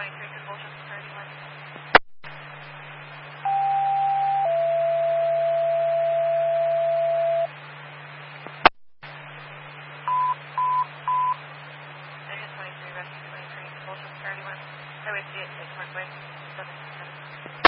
Convulsion 31. Negative 23, rescue 23, Convulsion 31. Highway 38, Parkway, 7.